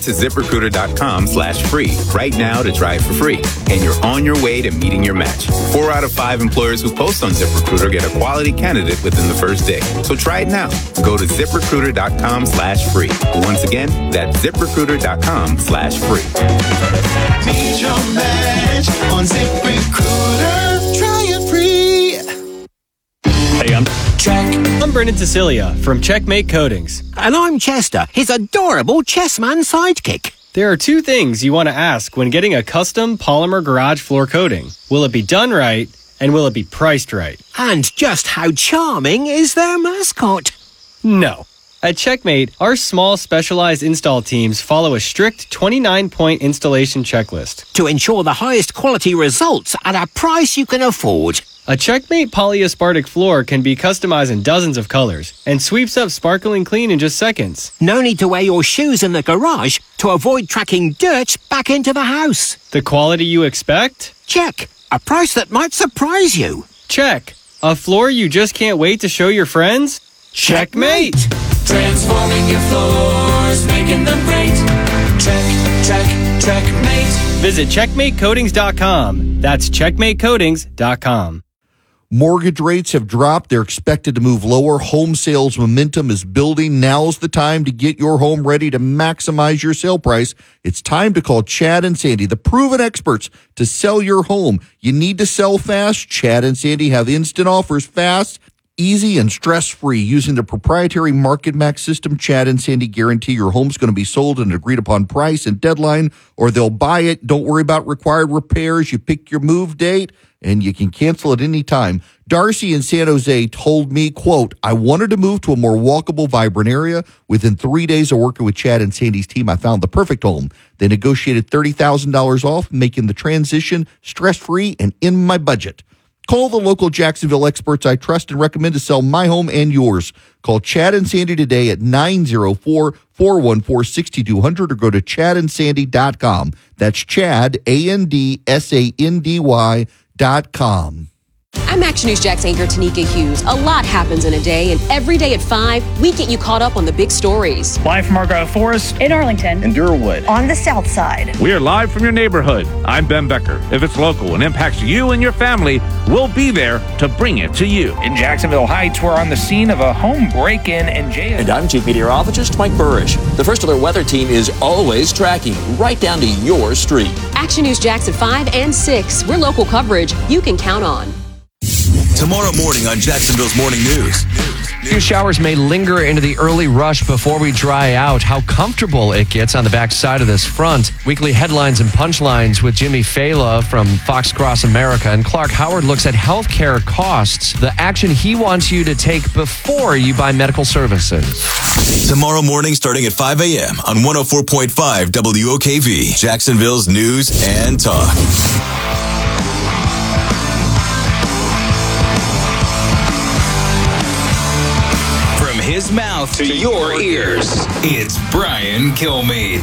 to ZipRecruiter.com/free right now to try it for free. And you're on your way to meeting your match. 4 out of 5 employers who post on ZipRecruiter get a quality candidate within the first day. So try it now. Go to ZipRecruiter.com/free. Once again, that's ZipRecruiter.com/free. Meet your match on ZipRecruiter. Try it free. Hey, I'm Brendan Cecilia from Checkmate Coatings. And I'm Chester, his adorable chessman sidekick. There are 2 things you want to ask when getting a custom polymer garage floor coating. Will it be done right, and will it be priced right? And just how charming is their mascot? No. At Checkmate, our small specialized install teams follow a strict 29-point installation checklist to ensure the highest quality results at a price you can afford. A Checkmate polyaspartic floor can be customized in dozens of colors and sweeps up sparkling clean in just seconds. No need to wear your shoes in the garage to avoid tracking dirt back into the house. The quality you expect? Check. A price that might surprise you. Check. A floor you just can't wait to show your friends? Checkmate! Transforming your floors, making them great. Checkmate. Visit CheckmateCoatings.com. That's CheckmateCoatings.com. Mortgage rates have dropped. They're expected to move lower. Home sales momentum is building. Now's the time to get your home ready to maximize your sale price. It's time to call Chad and Sandy, the proven experts to sell your home. You need to sell fast. Chad and Sandy have instant offers, fast, easy, and stress-free. Using the proprietary Market Max system, Chad and Sandy guarantee your home's going to be sold at an agreed-upon price and deadline, or they'll buy it. Don't worry about required repairs. You pick your move date, and you can cancel at any time. Darcy in San Jose told me, quote, I wanted to move to a more walkable, vibrant area. Within 3 days of working with Chad and Sandy's team, I found the perfect home. They negotiated $30,000 off, making the transition stress-free and in my budget. Call the local Jacksonville experts I trust and recommend to sell my home and yours. Call Chad and Sandy today at 904-414-6200 or go to chadandsandy.com. That's Chad, ANDSANDY.com. I'm Action News Jack's anchor, Tanika Hughes. A lot happens in a day, and every day at 5, we get you caught up on the big stories. Live from Argyle Forest, in Arlington, in Durwood, on the south side. We are live from your neighborhood. I'm Ben Becker. If it's local and impacts you and your family, we'll be there to bring it to you. In Jacksonville Heights, we're on the scene of a home break-in and jail. And I'm Chief Meteorologist Mike Burrish. The First Alert Weather Team is always tracking right down to your street. Action News Jax at 5 and 6. We're local coverage you can count on. Tomorrow morning on Jacksonville's Morning News. Few showers may linger into the early rush before we dry out. How comfortable it gets on the backside of this front. Weekly headlines and punchlines with Jimmy Fela from Fox Cross America. And Clark Howard looks at healthcare costs, the action he wants you to take before you buy medical services. Tomorrow morning starting at 5 a.m. on 104.5 WOKV, Jacksonville's News and Talk. His mouth to your ears. It's Brian Kilmeade.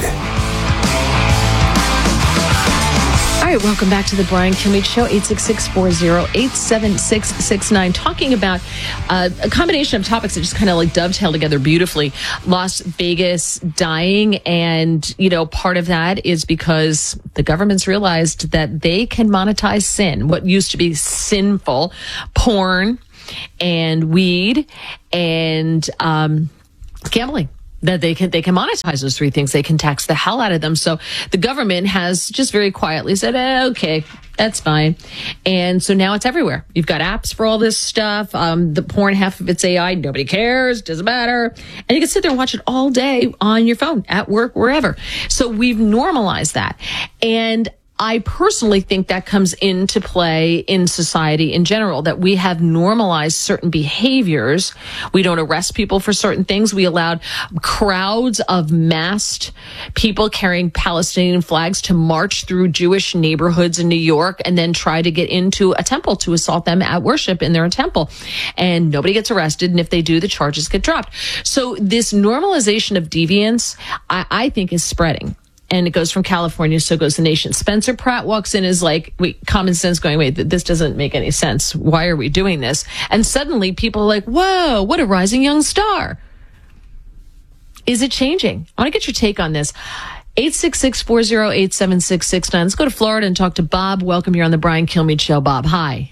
All right, welcome back to the Brian Kilmeade Show, 866-408-7669. Talking about a combination of topics that just kind of like dovetail together beautifully. Las Vegas dying, and, you know, part of that is because the government's realized that they can monetize sin, what used to be sinful, porn, and weed and gambling. That they can monetize those 3 things. They can tax the hell out of them. So the government has just very quietly said, okay, that's fine. And so now it's everywhere. You've got apps for all this stuff. The porn, half of it's AI. Nobody cares. Doesn't matter. And you can sit there and watch it all day on your phone, at work, wherever. So we've normalized that. And I personally think that comes into play in society in general, that we have normalized certain behaviors. We don't arrest people for certain things. We allowed crowds of masked people carrying Palestinian flags to march through Jewish neighborhoods in New York and then try to get into a temple to assault them at worship in their temple. And nobody gets arrested. And if they do, the charges get dropped. So this normalization of deviance, I think, is spreading. And it goes from California, so goes the nation. Spencer Pratt walks in as like, common sense going, wait, this doesn't make any sense. Why are we doing this? And suddenly people are like, whoa, what a rising young star. Is it changing? I want to get your take on this. 866-408-7669. Let's go to Florida and talk to Bob. Welcome. You're on the Brian Kilmeade Show. Bob, hi.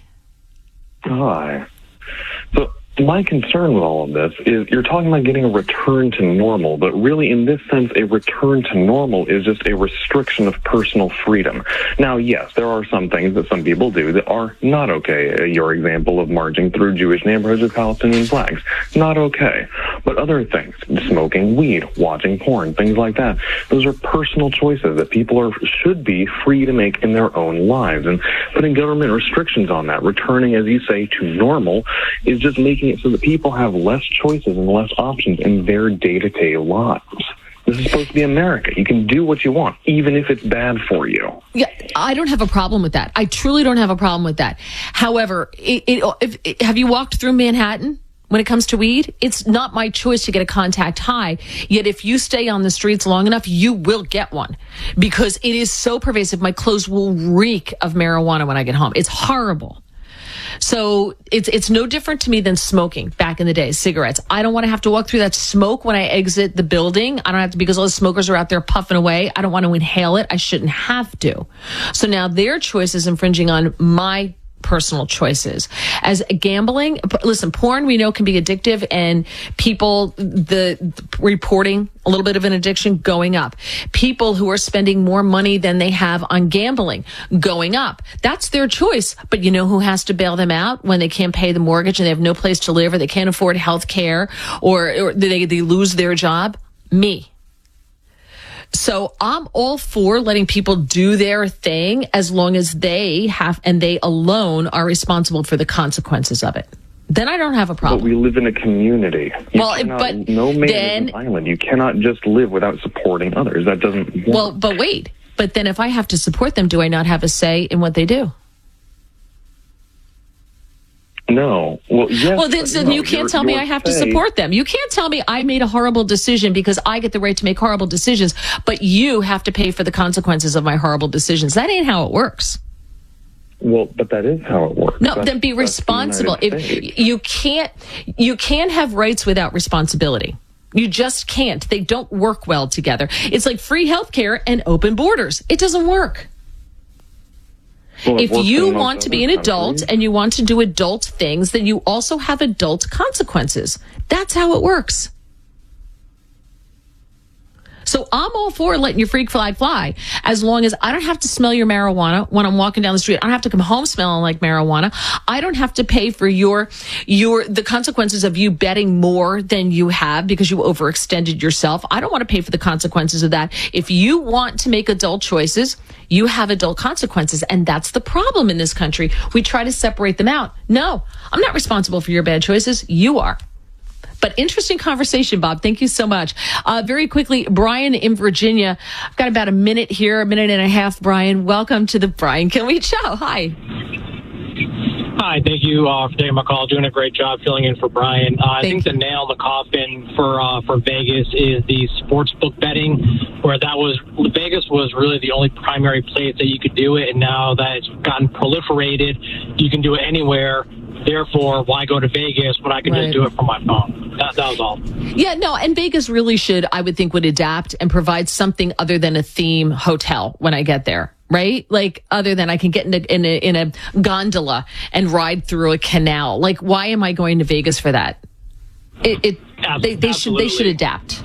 Hi. So my concern with all of this is you're talking about getting a return to normal, but really in this sense, a return to normal is just a restriction of personal freedom. Now, yes, there are some things that some people do that are not okay. Your example of marching through Jewish neighborhoods with Palestinian flags, not okay. But other things, smoking weed, watching porn, things like that, those are personal choices that people should be free to make in their own lives. And putting government restrictions on that, returning, as you say, to normal, is just making it so that people have less choices and less options in their day-to-day lives. This is supposed to be America. You can do what you want, even if it's bad for you. Yeah, I don't have a problem with that. I truly don't have a problem with that. However, have you walked through Manhattan? When it comes to weed, it's not my choice to get a contact high. Yet if you stay on the streets long enough, you will get one because it is so pervasive. My clothes will reek of marijuana when I get home. It's horrible. So it's no different to me than smoking back in the day, cigarettes. I don't want to have to walk through that smoke when I exit the building. I don't have to, because all the smokers are out there puffing away. I don't want to inhale it. I shouldn't have to. So now their choice is infringing on my personal choices. As gambling, listen, porn we know can be addictive, and people, the reporting a little bit of an addiction going up. People who are spending more money than they have on gambling going up. That's their choice. But you know who has to bail them out when they can't pay the mortgage and they have no place to live, or they can't afford health care, or they lose their job? Me. So I'm all for letting people do their thing as long as they have, and they alone are responsible for the consequences of it. Then I don't have a problem. But we live in a community. No man is an island. You cannot just live without supporting others. That doesn't work. Well, but wait. But then if I have to support them, do I not have a say in what they do? No. Well, yes. Well, then you can't tell me I have to support them. You can't tell me I made a horrible decision because I get the right to make horrible decisions, but you have to pay for the consequences of my horrible decisions. That ain't how it works. Well, but that is how it works. No, then be responsible. If you can't have rights without responsibility. You just can't. They don't work well together. It's like free healthcare and open borders. It doesn't work. Well, if you want to be an adult and you want to do adult things, then you also have adult consequences. That's how it works. So I'm all for letting your freak flag fly as long as I don't have to smell your marijuana when I'm walking down the street. I don't have to come home smelling like marijuana. I don't have to pay for the consequences of you betting more than you have because you overextended yourself. I don't want to pay for the consequences of that. If you want to make adult choices, you have adult consequences. And that's the problem in this country. We try to separate them out. No, I'm not responsible for your bad choices. You are. But interesting conversation, Bob. Thank you so much. Very quickly, Brian in Virginia. I've got about a minute here, a minute and a half. Brian, welcome to the Brian Kilmeade Show. Hi. Hi, thank you for taking my call. Doing a great job filling in for Brian. I think the nail in the coffin for Vegas is the sportsbook betting, where Vegas was really the only primary place that you could do it, and now that it's gotten proliferated, you can do it anywhere. Therefore, why go to Vegas when I can just do it from my phone? That was all. Yeah, no, and Vegas really would adapt and provide something other than a theme hotel when I get there. Right? Like, other than I can get in a gondola and ride through a canal. Like, why am I going to Vegas for that? They should adapt.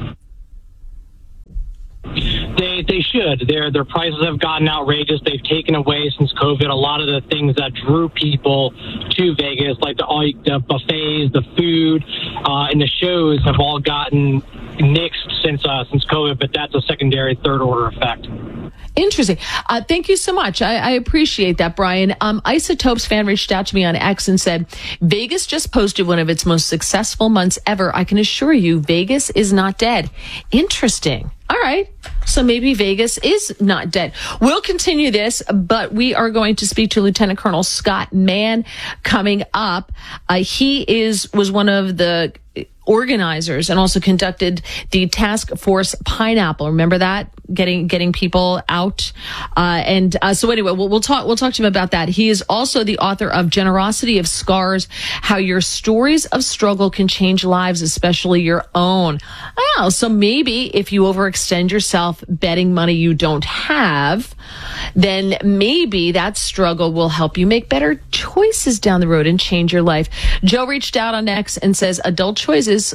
They should. Their prices have gotten outrageous. They've taken away since COVID a lot of the things that drew people to Vegas, like the buffets, the food, and the shows have all gotten nixed since COVID. But that's a secondary, third order effect. Interesting. Thank you so much. I appreciate that, Brian. Isotopes fan reached out to me on X and said, Vegas just posted one of its most successful months ever. I can assure you, Vegas is not dead. Interesting. All right. So maybe Vegas is not dead. We'll continue this, but we are going to speak to Lieutenant Colonel Scott Mann coming up. He was one of the organizers and also conducted the Task Force Pineapple. Remember that? Getting people out. So anyway, we'll talk to him about that. He is also the author of Generosity of Scars, How Your Stories of Struggle Can Change Lives, especially your own. Oh, so maybe if you overextend yourself betting money you don't have, then maybe that struggle will help you make better choices down the road and change your life. Joe reached out on X and says, adult choices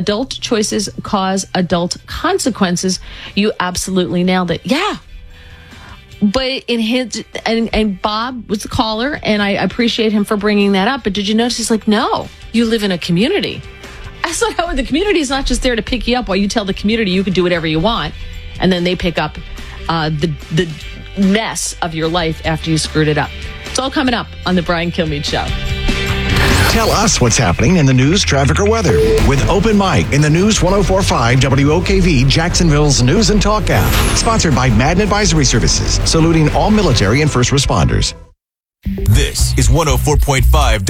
cause adult consequences. You absolutely nailed it. Yeah. But in his, and Bob was the caller, and I appreciate him for bringing that up. But did you notice he's like, no, you live in a community. I said, oh, the community is not just there to pick you up while you tell the community you can do whatever you want. And then they pick up the mess of your life after you screwed it up. It's all coming up on the Brian Kilmeade Show. Tell us what's happening in the news, traffic, or weather with Open Mic in the News 104.5 WOKV, Jacksonville's News and Talk app. Sponsored by Madden Advisory Services, saluting all military and first responders. This is 104.5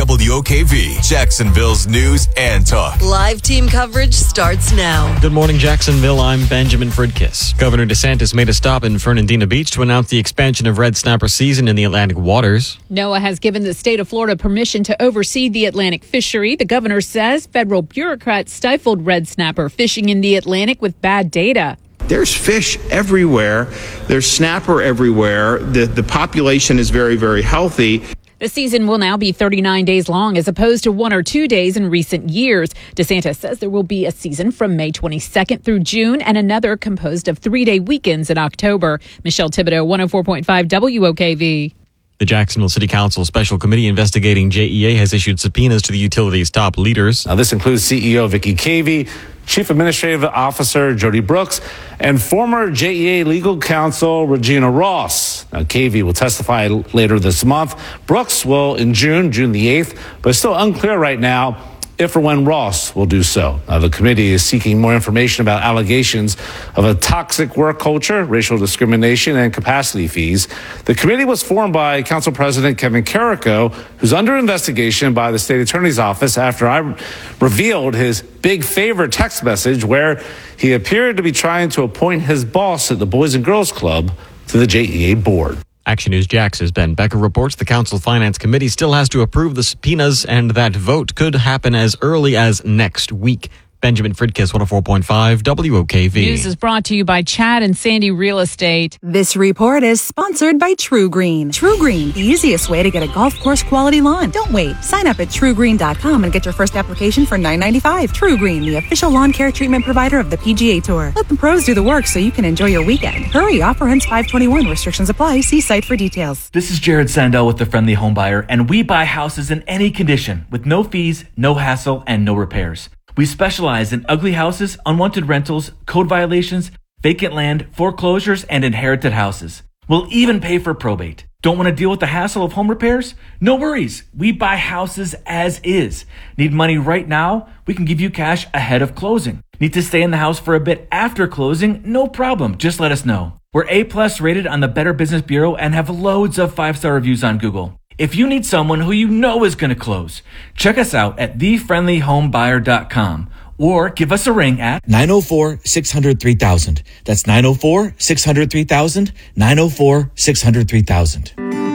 WOKV, Jacksonville's News and Talk. Live team coverage starts now. Good morning, Jacksonville. I'm Benjamin Fridkiss. Governor DeSantis made a stop in Fernandina Beach to announce the expansion of red snapper season in the Atlantic waters. NOAA has given the state of Florida permission to oversee the Atlantic fishery. The governor says federal bureaucrats stifled red snapper fishing in the Atlantic with bad data. There's fish everywhere. There's snapper everywhere. The population is very, very healthy. The season will now be 39 days long as opposed to 1 or 2 days in recent years. DeSantis says there will be a season from May 22nd through June and another composed of 3-day weekends in October. Michelle Thibodeau, 104.5 WOKV. The Jacksonville City Council Special Committee investigating JEA has issued subpoenas to the utility's top leaders. Now, this includes CEO Vicky Cavey, Chief Administrative Officer Jody Brooks, and former JEA legal counsel Regina Ross. Now, Cavey will testify later this month. Brooks will in June the 8th, but it's still unclear right now if or when Ross will do so. The committee is seeking more information about allegations of a toxic work culture, racial discrimination, and capacity fees. The committee was formed by Council President Kevin Carrico, who's under investigation by the state attorney's office after I revealed his big favor text message where he appeared to be trying to appoint his boss at the Boys and Girls Club to the JEA board. Action News Jax's Ben Becker reports the Council Finance Committee still has to approve the subpoenas, and that vote could happen as early as next week. Benjamin Fridkiss, 104.5 WOKV. News is brought to you by Chad and Sandy Real Estate. This report is sponsored by True Green. True Green, the easiest way to get a golf course quality lawn. Don't wait. Sign up at TrueGreen.com and get your first application for $9.95. True Green, the official lawn care treatment provider of the PGA Tour. Let the pros do the work so you can enjoy your weekend. Hurry, offer ends 5/21. Restrictions apply. See site for details. This is Jared Sandell with The Friendly Home Buyer, and we buy houses in any condition with no fees, no hassle, and no repairs. We specialize in ugly houses, unwanted rentals, code violations, vacant land, foreclosures, and inherited houses. We'll even pay for probate. Don't want to deal with the hassle of home repairs? No worries. We buy houses as is. Need money right now? We can give you cash ahead of closing. Need to stay in the house for a bit after closing? No problem. Just let us know. We're A+ rated on the Better Business Bureau and have loads of 5-star reviews on Google. If you need someone who you know is going to close, check us out at thefriendlyhomebuyer.com or give us a ring at 904-600-3000. That's 904-600-3000, 904-600-3000.